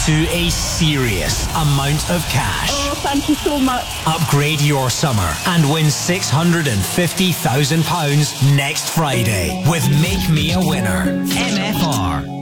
to a serious amount of cash. Oh, thank you so much. Upgrade your summer and win £650,000 next Friday with Make Me a Winner. MFR.